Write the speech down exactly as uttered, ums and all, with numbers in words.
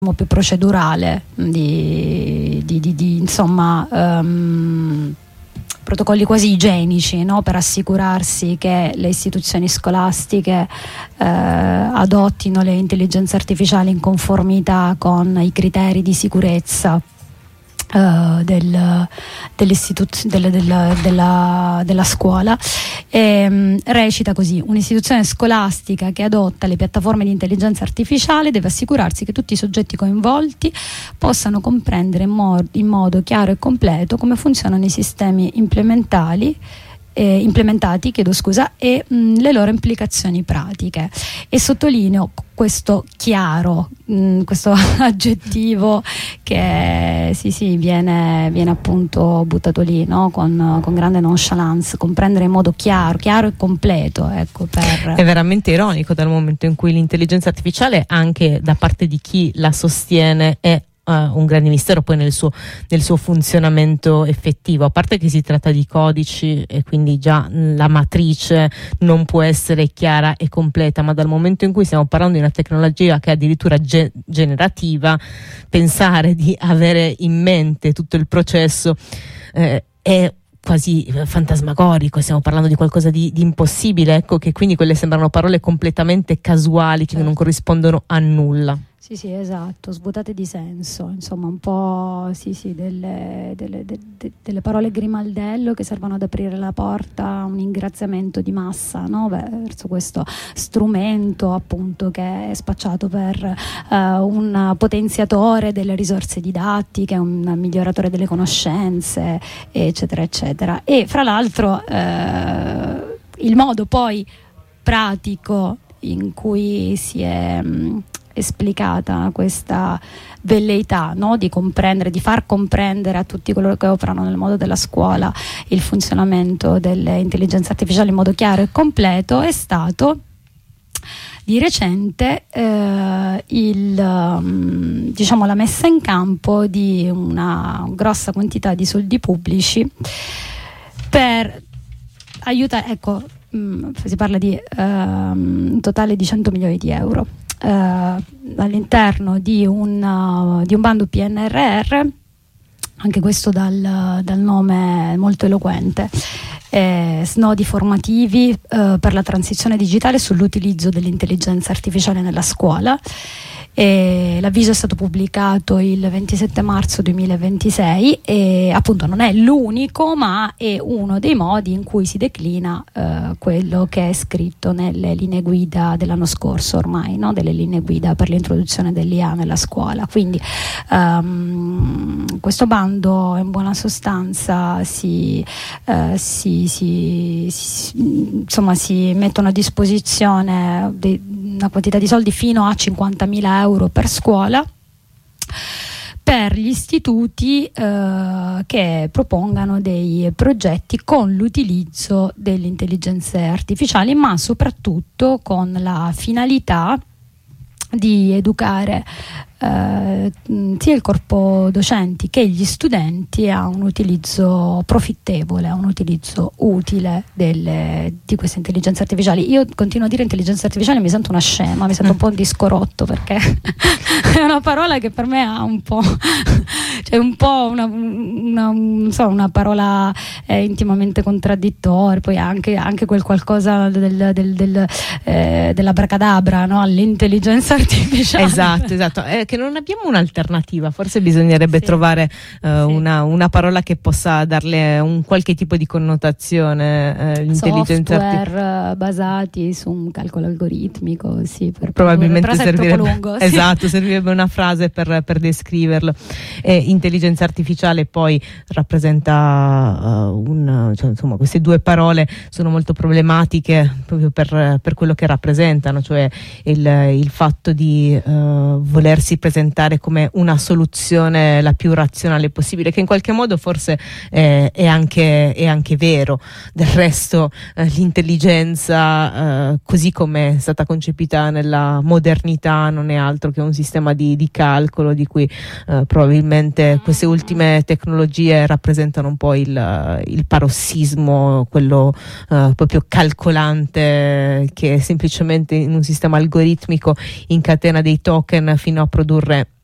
più procedurale di, di, di, di insomma um, protocolli quasi igienici, no? Per assicurarsi che le istituzioni scolastiche eh, adottino le intelligenze artificiali in conformità con i criteri di sicurezza Uh, del, dell'istituz- del, del, della, della scuola. E, um, recita così: un'istituzione scolastica che adotta le piattaforme di intelligenza artificiale deve assicurarsi che tutti i soggetti coinvolti possano comprendere in, mo- in modo chiaro e completo come funzionano i sistemi implementali Eh, implementati chiedo scusa e mh, le loro implicazioni pratiche, e sottolineo questo chiaro, mh, questo aggettivo che sì sì viene, viene appunto buttato lì, no? con, con grande nonchalance, comprendere in modo chiaro chiaro e completo, ecco, per... È veramente ironico, dal momento in cui l'intelligenza artificiale, anche da parte di chi la sostiene, è Uh, un grande mistero poi nel suo, nel suo funzionamento effettivo, a parte che si tratta di codici e quindi già la matrice non può essere chiara e completa, ma dal momento in cui stiamo parlando di una tecnologia che è addirittura ge- generativa, pensare di avere in mente tutto il processo eh, è quasi fantasmagorico, stiamo parlando di qualcosa di, di impossibile, ecco che quindi quelle sembrano parole completamente casuali, che non corrispondono a nulla. Sì, sì, esatto, svuotate di senso, insomma un po' sì, sì, delle, delle, de, de, delle parole grimaldello che servono ad aprire la porta a un ingraziamento di massa, no? Verso questo strumento appunto che è spacciato per uh, un potenziatore delle risorse didattiche, un miglioratore delle conoscenze, eccetera, eccetera. E fra l'altro uh, il modo poi pratico in cui si è... Mh, esplicata questa velleità, no? Di comprendere, di far comprendere a tutti coloro che operano nel mondo della scuola il funzionamento delle intelligenze artificiali in modo chiaro e completo, è stato di recente eh, il, um, diciamo, la messa in campo di una grossa quantità di soldi pubblici per aiutare, ecco, mh, si parla di uh, un totale di cento milioni di euro Uh, all'interno di un, uh, di un bando P N R R, anche questo dal, dal nome molto eloquente, eh, snodi formativi uh, per la transizione digitale sull'utilizzo dell'intelligenza artificiale nella scuola. E l'avviso è stato pubblicato il ventisette marzo duemilaventisei e appunto non è l'unico, ma è uno dei modi in cui si declina eh, quello che è scritto nelle linee guida dell'anno scorso ormai, no? Delle linee guida per l'introduzione dell'I A nella scuola. Quindi um, questo bando in buona sostanza si, uh, si, si, si, insomma, si mettono a disposizione dei, una quantità di soldi fino a cinquantamila euro per scuola per gli istituti eh, che propongano dei progetti con l'utilizzo delle intelligenze artificiali, ma soprattutto con la finalità di educare eh, sia il corpo docenti che gli studenti a un utilizzo profittevole, a un utilizzo utile delle, di queste intelligenze artificiali. Io continuo a dire intelligenza artificiale, mi sento una scema, mi sento un po' un disco rotto, perché è una parola che per me ha un po' cioè un po' una, una, non so, una parola eh, intimamente contraddittoria, poi anche, anche quel qualcosa del, del, del, eh, dell'abracadabra, no? All'intelligenza artificiale. Esatto, esatto. Eh, che non abbiamo un'alternativa, forse bisognerebbe sì. trovare uh, sì. una, una parola che possa darle un qualche tipo di connotazione. Eh, l'intelligenza software arti- basati su un calcolo algoritmico, sì, per probabilmente però servirebbe, lungo, sì. esatto, servirebbe una frase per, per descriverlo. E intelligenza artificiale poi rappresenta uh, un, cioè, insomma, queste due parole sono molto problematiche proprio per, per quello che rappresentano, cioè il, il fatto di uh, volersi presentare come una soluzione la più razionale possibile, che in qualche modo forse eh, è, anche, è anche vero. Del resto eh, l'intelligenza eh, così come è stata concepita nella modernità non è altro che un sistema di, di calcolo di cui eh, probabilmente queste ultime tecnologie rappresentano un po' il, il parossismo, quello eh, proprio calcolante, che semplicemente in un sistema algoritmico incatena dei token fino a produrre